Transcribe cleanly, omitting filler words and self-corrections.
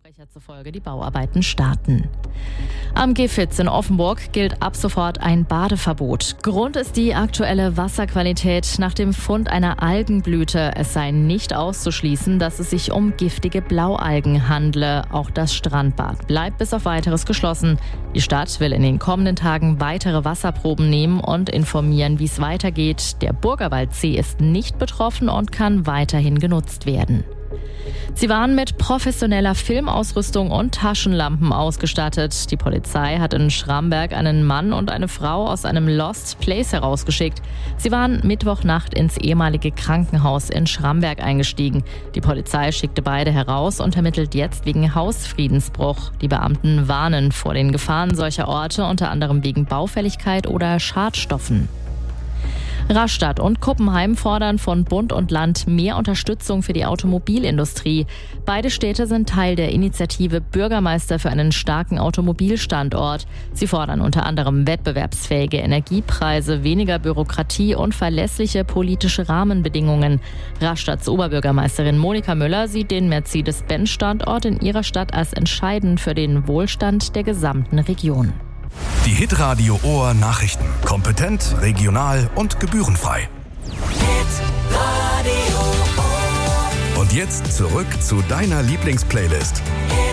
Sprecher zufolge die Bauarbeiten starten. Am Gifhitz in Offenburg gilt ab sofort ein Badeverbot. Grund ist die aktuelle Wasserqualität nach dem Fund einer Algenblüte. Es sei nicht auszuschließen, dass es sich um giftige Blaualgen handle. Auch das Strandbad bleibt bis auf Weiteres geschlossen. Die Stadt will in den kommenden Tagen weitere Wasserproben nehmen und informieren, wie es weitergeht. Der Burgerwaldsee ist nicht betroffen und kann weiterhin genutzt werden. Sie waren mit professioneller Filmausrüstung und Taschenlampen ausgestattet. Die Polizei hat in Schramberg einen Mann und eine Frau aus einem Lost Place herausgeschickt. Sie waren Mittwochnacht ins ehemalige Krankenhaus in Schramberg eingestiegen. Die Polizei schickte beide heraus und ermittelt jetzt wegen Hausfriedensbruch. Die Beamten warnen vor den Gefahren solcher Orte, unter anderem wegen Baufälligkeit oder Schadstoffen. Rastatt und Kuppenheim fordern von Bund und Land mehr Unterstützung für die Automobilindustrie. Beide Städte sind Teil der Initiative Bürgermeister für einen starken Automobilstandort. Sie fordern unter anderem wettbewerbsfähige Energiepreise, weniger Bürokratie und verlässliche politische Rahmenbedingungen. Rastatts Oberbürgermeisterin Monika Müller sieht den Mercedes-Benz-Standort in ihrer Stadt als entscheidend für den Wohlstand der gesamten Region. Die Hitradio Ohr Nachrichten. Kompetent, regional und gebührenfrei. Hitradio Ohr. Und jetzt zurück zu deiner Lieblingsplaylist.